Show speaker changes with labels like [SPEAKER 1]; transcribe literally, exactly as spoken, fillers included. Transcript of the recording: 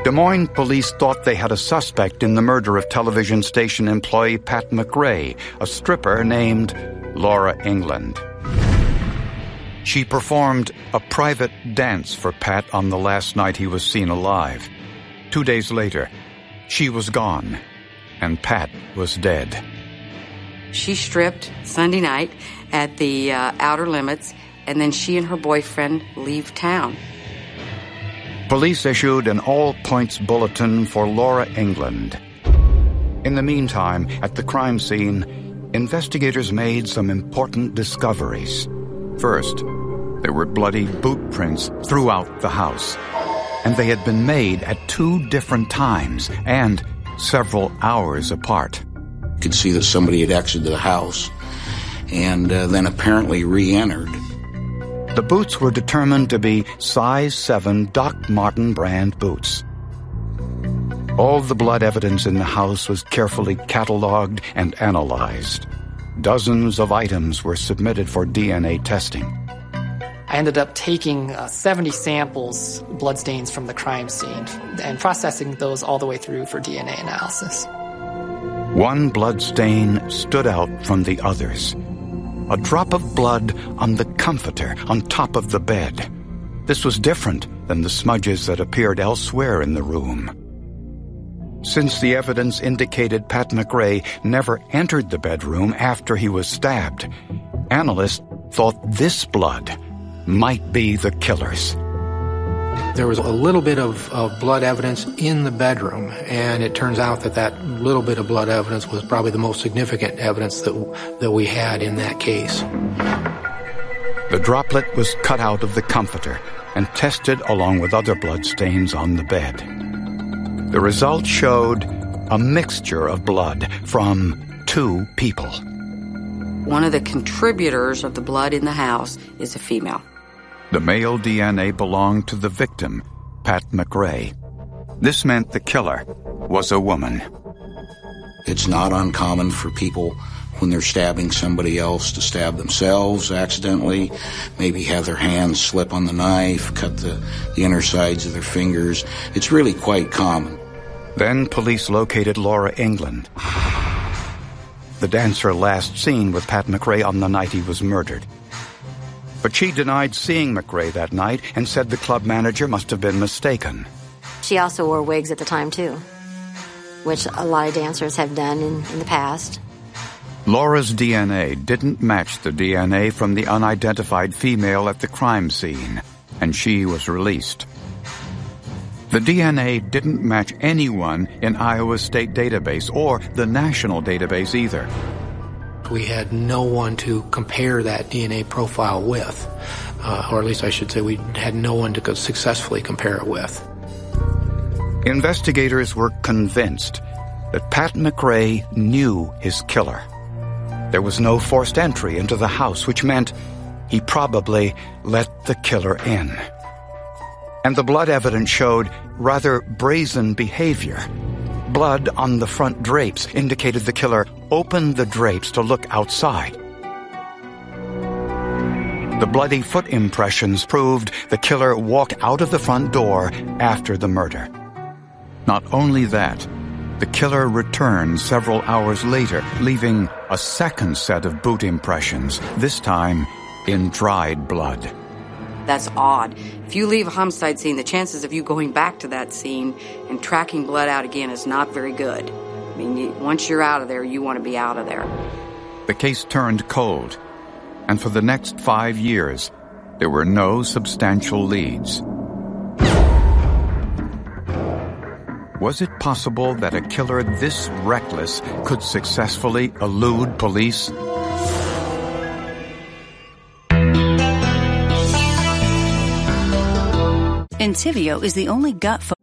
[SPEAKER 1] Des Moines police thought they had a suspect in the murder of television station employee Pat McRae, a stripper named Laura England. She performed a private dance for Pat on the last night he was seen alive. Two days later, she was gone, and Pat was dead.
[SPEAKER 2] She stripped Sunday night at the uh, Outer Limits, and then she and her boyfriend leave town.
[SPEAKER 1] Police issued an all-points bulletin for Laura England. In the meantime, at the crime scene, investigators made some important discoveries. First, there were bloody boot prints throughout the house, and they had been made at two different times and several hours apart.
[SPEAKER 3] You could see that somebody had exited the house and uh, then apparently re-entered.
[SPEAKER 1] The boots were determined to be size seven Doc Marten brand boots. All the blood evidence in the house was carefully cataloged and analyzed. Dozens of items were submitted for D N A testing.
[SPEAKER 4] I ended up taking uh, seventy samples, bloodstains from the crime scene, and processing those all the way through for D N A analysis.
[SPEAKER 1] One blood stain stood out from the others. A drop of blood on the comforter on top of the bed. This was different than the smudges that appeared elsewhere in the room. Since the evidence indicated Pat McRae never entered the bedroom after he was stabbed, analysts thought this blood might be the killer's.
[SPEAKER 5] There was a little bit of, of blood evidence in the bedroom, and it turns out that that little bit of blood evidence was probably the most significant evidence that, that we had in that case.
[SPEAKER 1] The droplet was cut out of the comforter and tested along with other blood stains on the bed. The results showed a mixture of blood from two people.
[SPEAKER 2] One of the contributors of the blood in the house is a female.
[SPEAKER 1] The male D N A belonged to the victim, Pat McRae. This meant the killer was a woman.
[SPEAKER 3] It's not uncommon for people, when they're stabbing somebody else, to stab themselves accidentally, maybe have their hands slip on the knife, cut the, the inner sides of their fingers. It's really quite common.
[SPEAKER 1] Then police located Laura England, the dancer last seen with Pat McRae on the night he was murdered. But she denied seeing McRae that night and said the club manager must have been mistaken.
[SPEAKER 6] She also wore wigs at the time, too, which a lot of dancers have done in, in the past.
[SPEAKER 1] Laura's D N A didn't match the D N A from the unidentified female at the crime scene, and she was released. The D N A didn't match anyone in Iowa State database or the national database either.
[SPEAKER 5] We had no one to compare that D N A profile with, uh, or at least I should say we had no one to successfully compare it with.
[SPEAKER 1] Investigators were convinced that Pat McRae knew his killer. There was no forced entry into the house, which meant he probably let the killer in. And the blood evidence showed rather brazen behavior. Blood on the front drapes indicated the killer opened the drapes to look outside. The bloody foot impressions proved the killer walked out of the front door after the murder. Not only that, the killer returned several hours later, leaving a second set of boot impressions, this time in dried blood.
[SPEAKER 2] That's odd. If you leave a homicide scene, the chances of you going back to that scene and tracking blood out again is not very good. I mean, you, once you're out of there, you want to be out of there.
[SPEAKER 1] The case turned cold, and for the next five years, there were no substantial leads. Was it possible that a killer this reckless could successfully elude police?
[SPEAKER 7] Entyvio is the only gut